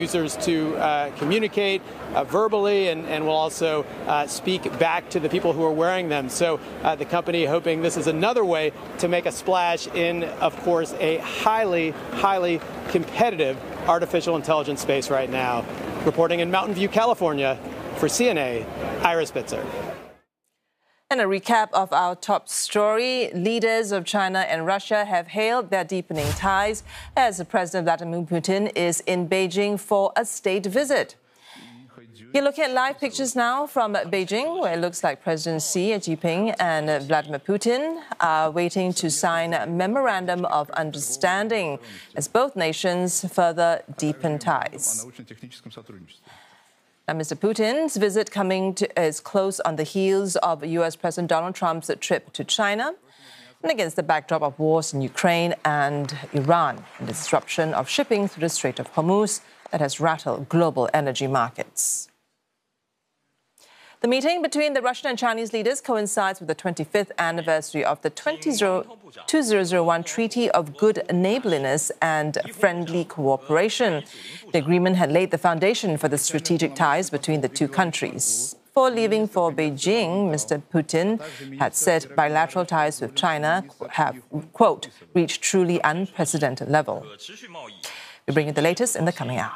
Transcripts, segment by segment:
users to communicate verbally and will also speak back to the people who are wearing them. So the company hoping this is another way to make a splash in, of course, a highly competitive artificial intelligence space right now. Reporting in Mountain View, California, for CNA, Ira Spitzer. And a recap of our top story. Leaders of China and Russia have hailed their deepening ties as President Vladimir Putin is in Beijing for a state visit. You're looking at live pictures now from Beijing, where it looks like President Xi Jinping and Vladimir Putin are waiting to sign a memorandum of understanding as both nations further deepen ties. Now, Mr. Putin's visit is close on the heels of U.S. President Donald Trump's trip to China and against the backdrop of wars in Ukraine and Iran and the disruption of shipping through the Strait of Hormuz that has rattled global energy markets. The meeting between the Russian and Chinese leaders coincides with the 25th anniversary of the 2001 Treaty of Good Neighborliness and Friendly Cooperation. The agreement had laid the foundation for the strategic ties between the two countries. Before leaving for Beijing, Mr. Putin had said bilateral ties with China have, quote, reached truly unprecedented level. We bring you the latest in the coming hour.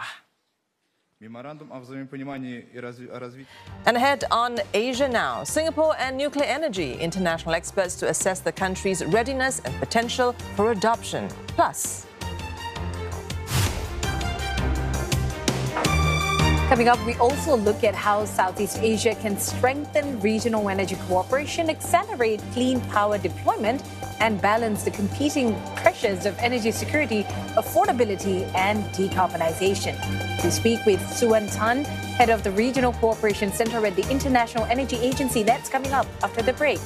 And ahead on Asia Now, Singapore and nuclear energy, international experts to assess the country's readiness and potential for adoption. Plus, coming up, we also look at how Southeast Asia can strengthen regional energy cooperation, accelerate clean power deployment, and balance the competing pressures of energy security, affordability, and decarbonization. We speak with Suan Tan, head of the Regional Cooperation Center at the International Energy Agency. That's coming up after the break.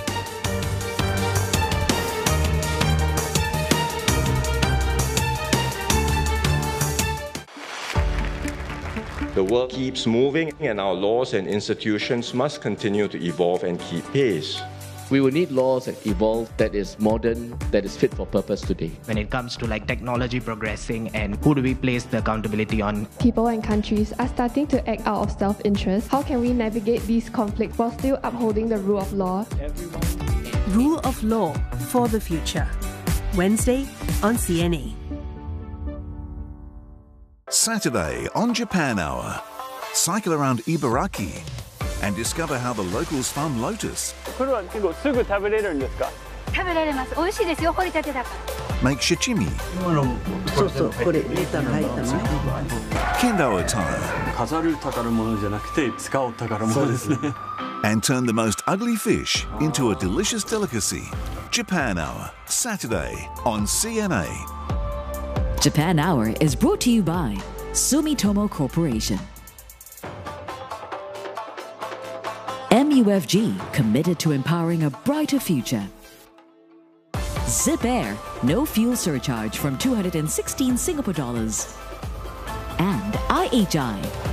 The world keeps moving, and our laws and institutions must continue to evolve and keep pace. We will need laws that evolve, that is modern, that is fit for purpose today. When it comes to technology progressing and who do we place the accountability on? People and countries are starting to act out of self-interest. How can we navigate these conflicts while still upholding the rule of law? Rule of Law for the Future. Wednesday on CNA. Saturday on Japan Hour. Cycle around Ibaraki and discover how the locals farm lotus. Make sashimi. Kendo attire. And turn the most ugly fish into a delicious delicacy. Japan Hour, Saturday on CNA. Japan Hour is brought to you by Sumitomo Corporation. MUFG, committed to empowering a brighter future. Zip Air, no fuel surcharge from 216 Singapore dollars. And IHI,